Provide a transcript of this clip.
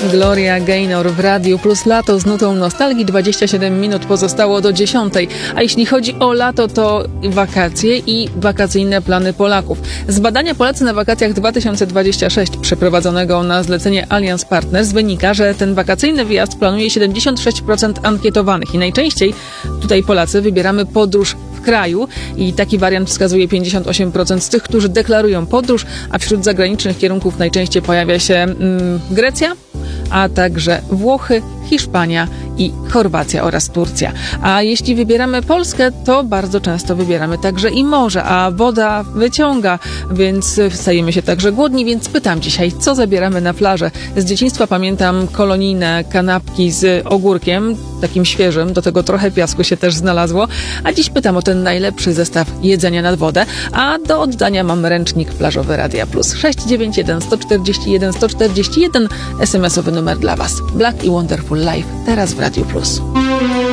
Gloria Gaynor w Radiu Plus Lato z nutą nostalgii. 27 minut pozostało do 10. A jeśli chodzi o lato, to wakacje i wakacyjne plany Polaków. Z badania Polacy na wakacjach 2026 przeprowadzonego na zlecenie Allianz Partners wynika, że ten wakacyjny wyjazd planuje 76% ankietowanych i najczęściej tutaj Polacy wybieramy podróż w kraju i taki wariant wskazuje 58% z tych, którzy deklarują podróż, a wśród zagranicznych kierunków najczęściej pojawia się Grecja, a także Włochy, Hiszpania i Chorwacja oraz Turcja. A jeśli wybieramy Polskę, to bardzo często wybieramy także i morze, a woda wyciąga, więc stajemy się także głodni, więc pytam dzisiaj, co zabieramy na plażę. Z dzieciństwa pamiętam kolonijne kanapki z ogórkiem, takim świeżym, do tego trochę piasku się też znalazło, a dziś pytam o ten najlepszy zestaw jedzenia nad wodę, a do oddania mam ręcznik plażowy Radia Plus. 691 141 141 SMS-owy numer dla Was. Black i Wonderful Life teraz w Radiu Plus.